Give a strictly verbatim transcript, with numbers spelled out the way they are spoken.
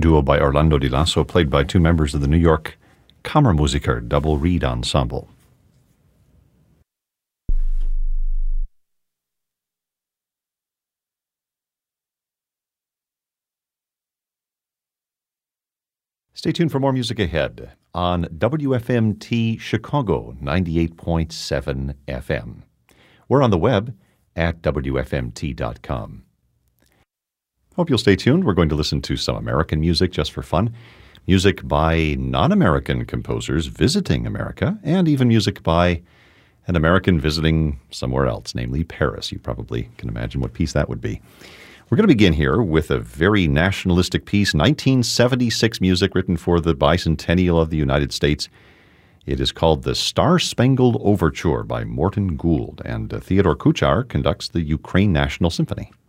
duo by Orlando Di Lasso, played by two members of the New York Kammermusiker Double Reed Ensemble. Stay tuned for more music ahead on W F M T Chicago ninety-eight point seven F M. We're on the web at W F M T dot com. Hope you'll stay tuned. We're going to listen to some American music just for fun. Music by non-American composers visiting America, and even music by an American visiting somewhere else, namely Paris. You probably can imagine what piece that would be. We're going to begin here with a very nationalistic piece, nineteen seventy-six music written for the bicentennial of the United States. It is called the Star-Spangled Overture by Morton Gould, and uh, Theodore Kuchar conducts the Ukraine National Symphony.